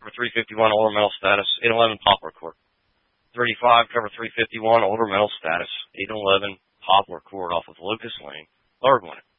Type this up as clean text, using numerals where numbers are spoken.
cover 351, older mental status, 811 Poplar Court. 35, cover 351, older mental status, 811 Poplar Court off of Lucas Lane. Third one.